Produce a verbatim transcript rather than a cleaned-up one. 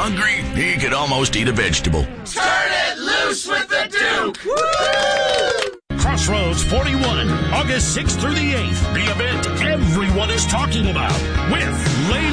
hungry, he could almost eat a vegetable. Turn it loose with the Duke! Woo! Crossroads forty-one, August sixth through the eighth. The event everyone is talking about with Lady